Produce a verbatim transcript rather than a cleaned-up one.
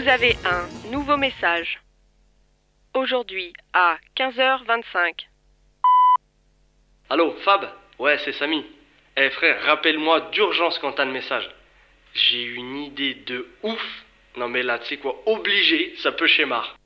Vous avez un nouveau message. Aujourd'hui à quinze heures vingt-cinq. Allô, Fab? Ouais, c'est Samy. Eh frère, rappelle-moi d'urgence quand t'as le message. J'ai une idée de ouf. Non mais là, tu sais quoi, obligé, ça peut schémar.